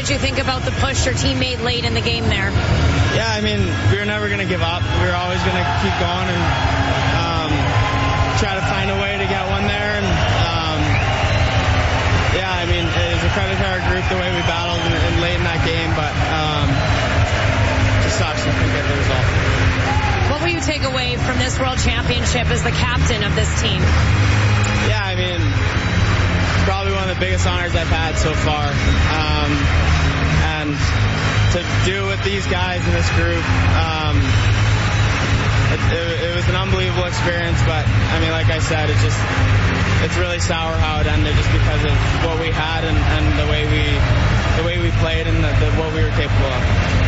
did you think about the push your team made late in the game there? Yeah, I mean, we were never going to give up. We were always going to keep going and try to find a way to get one there. And yeah, I mean, it was a credit to our group the way we battled and late in that game, but just sucks we couldn't get the result. What will you take away from this World Championship as the captain of this team? Yeah, I mean, probably one of the biggest honors I've had so far. And to do with these guys in this group, it was an unbelievable experience, but I mean, like I said, it's really sour how it ended just because of what we had and the way we played and what we were capable of.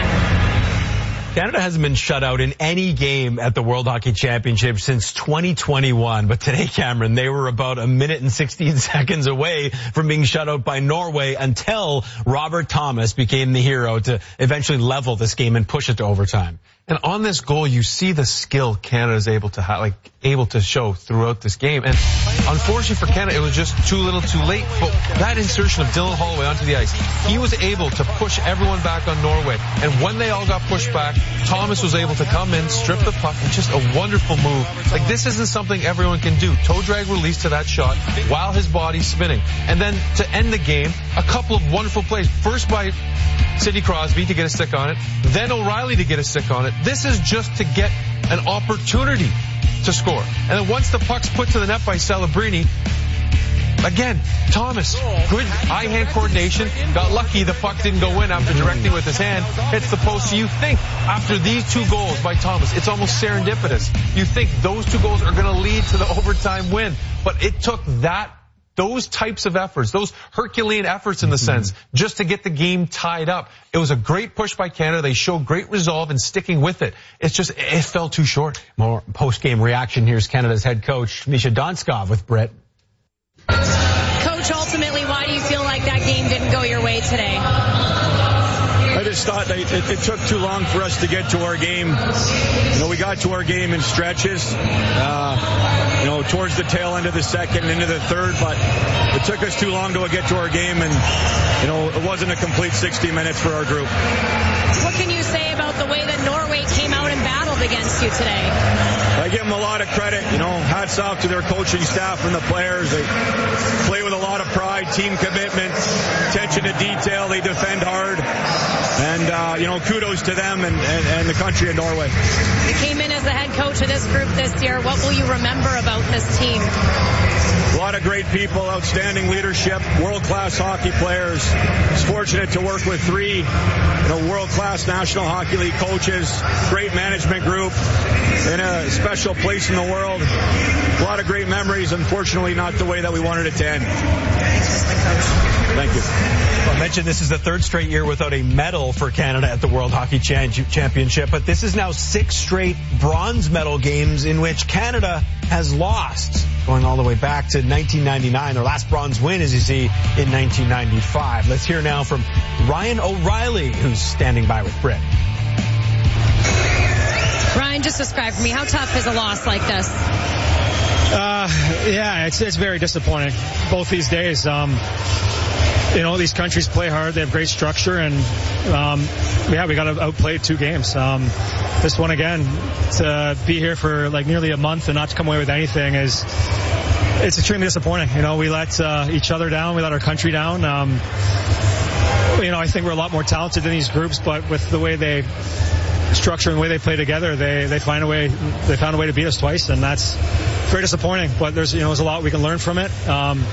Canada hasn't been shut out in any game at the World Hockey Championship since 2021. But today, Cameron, they were about a minute and 16 seconds away from being shut out by Norway until Robert Thomas became the hero to eventually level this game and push it to overtime. And on this goal, you see the skill Canada is able to show throughout this game. And unfortunately for Canada, it was just too little too late. But that insertion of Dylan Holloway onto the ice, he was able to push everyone back on Norway. And when they all got pushed back, Thomas was able to come in, strip the puck, and just a wonderful move. Like, this isn't something everyone can do. Toe drag release to that shot while his body's spinning. And then to end the game, a couple of wonderful plays. First by Sidney Crosby to get a stick on it, then O'Reilly to get a stick on it. This is just to get an opportunity to score. And then once the puck's put to the net by Celebrini, again, Thomas, good eye-hand coordination, got lucky the puck didn't go in after directing with his hand, hits the post. So you think after these two goals by Thomas, it's almost serendipitous. You think those two goals are going to lead to the overtime win. But it took those types of efforts, those Herculean efforts in the sense, just to get the game tied up. It was a great push by Canada. They showed great resolve in sticking with it. It's just, it fell too short. More post-game reaction. Here's Canada's head coach, Misha Donskov, with Britt. Coach, ultimately, why do you feel like that game didn't go your way today? I just thought that it took too long for us to get to our game. We got to our game in stretches, towards the tail end of the second, into the third, but it took us too long to get to our game, and, it wasn't a complete 60 minutes for our group. What can you say about the way that Norway came out and battled against you today? I give them a lot of credit. Hats off to their coaching staff and the players. They play with a lot of pride, team commitment, attention to detail. They defend hard. And, kudos to them and the country of Norway. You came in as the head coach of this group this year. What will you remember about this team? A lot of great people, outstanding leadership, world-class hockey players. I was fortunate to work with three world-class National Hockey League coaches, great management group, in a special place in the world. A lot of great memories, unfortunately not the way that we wanted it to end. Thank you. I mentioned this is the third straight year without a medal for Canada at the World Hockey Championship, but this is now 6 straight bronze medal games in which Canada has lost, going all the way back to 1999. Their last bronze win, as you see, in 1995. Let's hear now from Ryan O'Reilly, who's standing by with Britt. Ryan, just describe for me, how tough is a loss like this? Yeah, it's very disappointing. Both these days, these countries play hard. They have great structure, and we got to outplay 2 games. This one again, to be here for nearly a month and not to come away with anything it's extremely disappointing. We let each other down. We let our country down. I think we're a lot more talented than these groups, but with the way they structure and the way they play together, they found a way to beat us twice, and that's very disappointing. But there's a lot we can learn from it.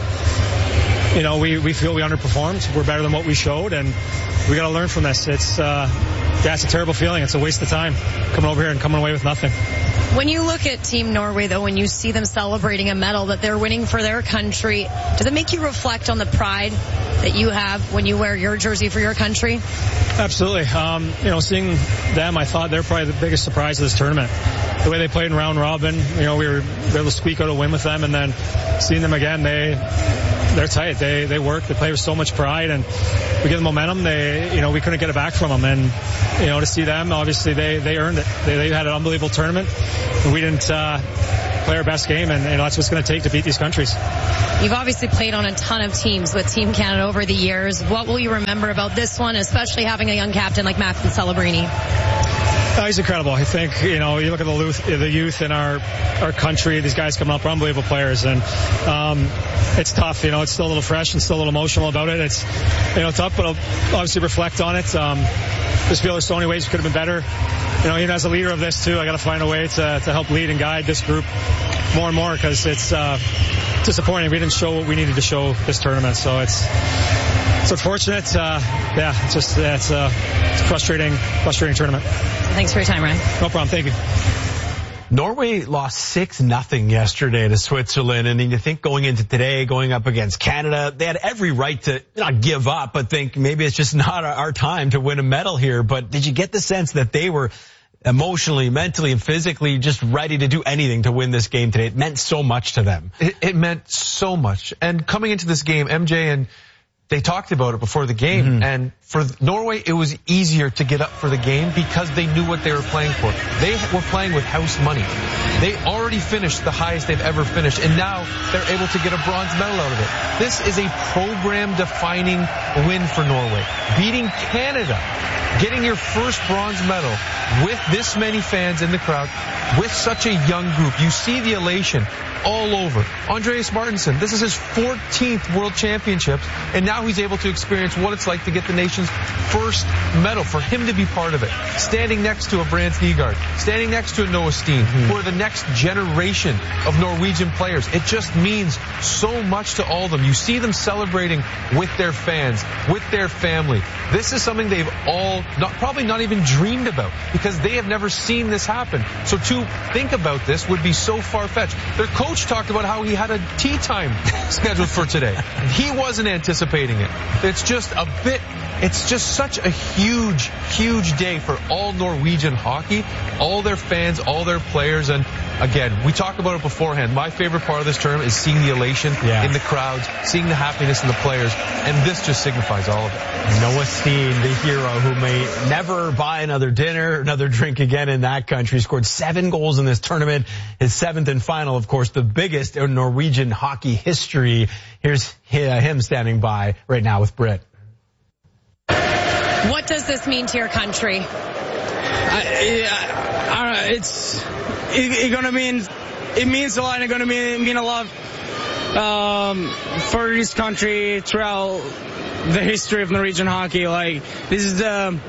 We feel we underperformed. We're better than what we showed, and we got to learn from this. It's a terrible feeling. It's a waste of time coming over here and coming away with nothing. When you look at Team Norway, though, when you see them celebrating a medal that they're winning for their country, does it make you reflect on the pride that you have when you wear your jersey for your country? Absolutely. Seeing them, I thought they're probably the biggest surprise of this tournament. The way they played in round robin, we were able to squeak out a win with them, and then seeing them again, they're tight. They work. They play with so much pride, and we give them momentum. We couldn't get it back from them, and to see them, obviously they earned it. They had an unbelievable tournament. We didn't play our best game, and that's what it's going to take to beat these countries. You've obviously played on a ton of teams with Team Canada over the years. What will you remember about this one, especially having a young captain like Matthew Celebrini? He's incredible. I think, you look at the youth in our country, these guys coming up are unbelievable players, and it's tough. It's still a little fresh and still a little emotional about it. It's, tough, but I'll obviously reflect on it. Just feel there's so many ways we could have been better. Even as a leader of this too, I got to find a way to help lead and guide this group more and more, because it's disappointing. We didn't show what we needed to show this tournament, so it's unfortunate. It's a frustrating tournament. Thanks for your time, Ryan. No problem. Thank you. Norway lost 6-0 yesterday to Switzerland, and you think going into today, going up against Canada, they had every right to not give up, but think maybe it's just not our time to win a medal here. But did you get the sense that they were emotionally, mentally, and physically just ready to do anything to win this game today? It meant so much to them. It meant so much. And coming into this game, MJ and they talked about it before the game, and for Norway, it was easier to get up for the game because they knew what they were playing for. They were playing with house money. They already finished the highest they've ever finished, and now they're able to get a bronze medal out of it. This is a program-defining win for Norway. Beating Canada, getting your first bronze medal with this many fans in the crowd, with such a young group. You see the elation all over. Andreas Martinsson, this is his 14th World Championships, and now he's able to experience what it's like to get the nation's first medal, for him to be part of it. Standing next to a Brant Nygaard, standing next to a Noah Steen, who are the next generation of Norwegian players. It just means so much to all of them. You see them celebrating with their fans, with their family. This is something they've all probably not even dreamed about, because they have never seen this happen. So to think about this would be so far-fetched. Their coach talked about how he had a tea time scheduled for today. He wasn't anticipating it. It's just such a huge, huge day for all Norwegian hockey, all their fans, all their players. And again, we talked about it beforehand. My favorite part of this tournament is seeing the elation in the crowds, seeing the happiness in the players, and this just signifies all of it. Noah Steen, the hero who may never buy another dinner, another drink again in that country, scored 7 goals in this tournament, his 7th and final, of course, the biggest in Norwegian hockey history. Here's him standing by right now with Britt. What does this mean to your country? It means a lot. It's gonna mean a lot for this country throughout the history of Norwegian hockey. Like, this is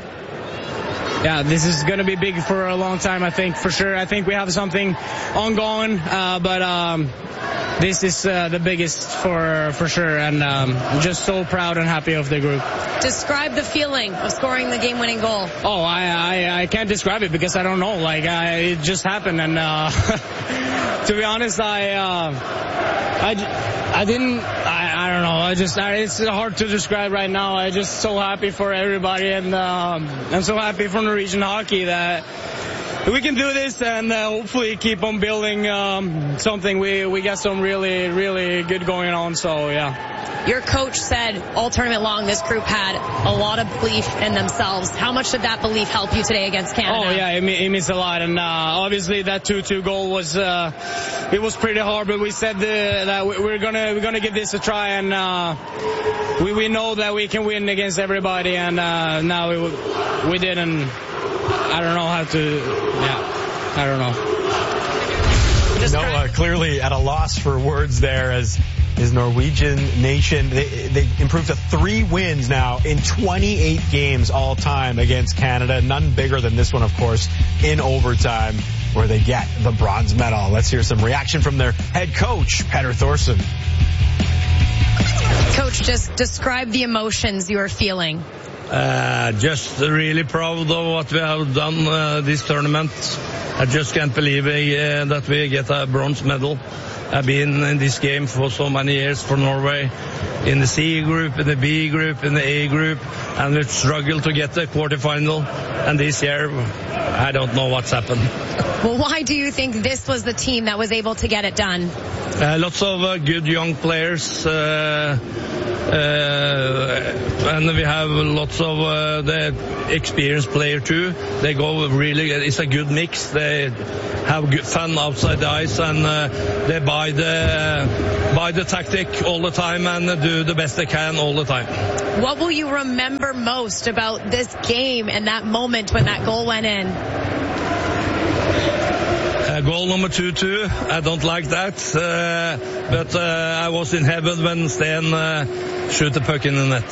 gonna be big for a long time, I think, for sure. I think we have something ongoing, but this is the biggest for sure, and I'm just so proud and happy of the group. Describe the feeling of scoring the game-winning goal. Oh, I can't describe it because I don't know. Like, it just happened, and to be honest, I don't know. It's hard to describe right now. I'm just so happy for everybody, and I'm so happy for Norwegian hockey that we can do this, and hopefully keep on building something. We got some really, really good going on. So yeah. Your coach said all tournament long this group had a lot of belief in themselves. How much did that belief help you today against Canada? Oh yeah, it means a lot, and obviously that 2-2 goal was it was pretty hard, but we said that we're gonna give this a try, and we know that we can win against everybody, and now we did, and I don't know how to. Yeah, I don't know. Noah clearly at a loss for words there, as his Norwegian nation, they improved to 3 wins now in 28 games all time against Canada. None bigger than this one, of course, in overtime, where they get the bronze medal. Let's hear some reaction from their head coach, Petter Thorsen. Coach, just describe the emotions you are feeling. Just really proud of what we have done this tournament. I just can't believe that we get a bronze medal. I've been in this game for so many years for Norway, in the C group, in the B group, in the A group, and we struggled to get the quarterfinal. And this year, I don't know what's happened. Well, why do you think this was the team that was able to get it done? Lots of good young players. and we have lots of the experienced player too. They go really, it's a good mix. They have good fun outside the ice, and they buy the tactic all the time and do the best they can all the time. What will you remember most about this game and that moment when that goal went in? Goal number 2-2. I don't like that, but I was in heaven when Sten shoot the puck in the net.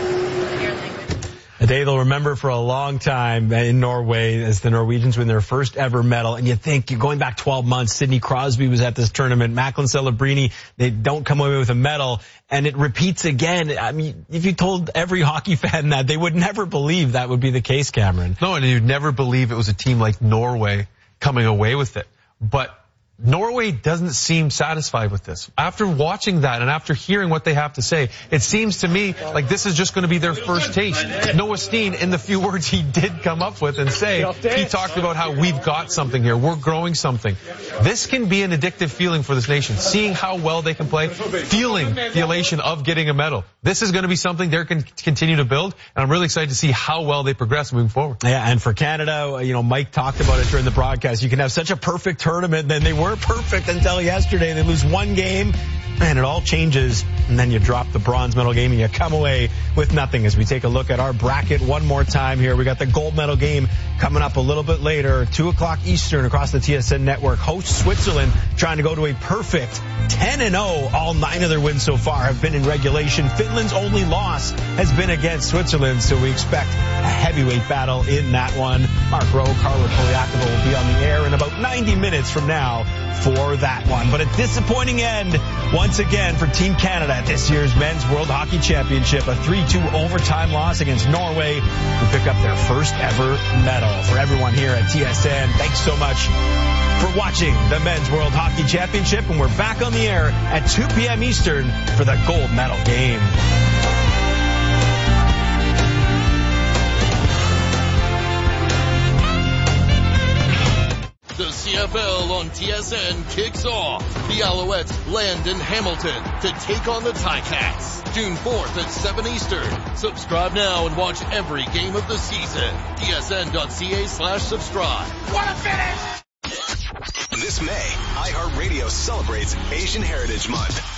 A day they'll remember for a long time in Norway as the Norwegians win their first ever medal. And you think, you're going back 12 months, Sidney Crosby was at this tournament, Macklin Celebrini, they don't come away with a medal, and it repeats again. I mean, if you told every hockey fan that, they would never believe that would be the case, Cameron. No, and you'd never believe it was a team like Norway coming away with it. But Norway doesn't seem satisfied with this. After watching that and after hearing what they have to say, it seems to me like this is just going to be their first taste. Noah Steen, in the few words he did come up with and say, he talked about how we've got something here, we're growing something. This can be an addictive feeling for this nation, seeing how well they can play, feeling the elation of getting a medal. This is going to be something they're going to continue to build, and I'm really excited to see how well they progress moving forward. Yeah, and for Canada, Mike talked about it during the broadcast. You can have such a perfect tournament, then they were perfect until yesterday. They lose one game, and it all changes, and then you drop the bronze medal game and you come away with nothing. As we take a look at our bracket one more time here, we got the gold medal game coming up a little bit later, 2 o'clock Eastern across the TSN network. Host Switzerland trying to go to a perfect 10-0. All 9 of their wins so far have been in regulation. Finland's only loss has been against Switzerland, so we expect a heavyweight battle in that one. Mark Rowe, Carla Poliakova will be on the air in about 90 minutes from now for that one. But a disappointing end once again for Team Canada at this year's Men's World Hockey Championship. A 3-2 overtime loss against Norway, who pick up their first ever medal. For everyone here at TSN, thanks so much for watching the Men's World Hockey Championship, and we're back on the air at 2 p.m. Eastern for the gold medal game. The CFL on TSN kicks off. The Alouettes land in Hamilton to take on the Ticats. June 4th at 7 Eastern. Subscribe now and watch every game of the season. TSN.ca/subscribe. What a finish! This May, iHeartRadio celebrates Asian Heritage Month.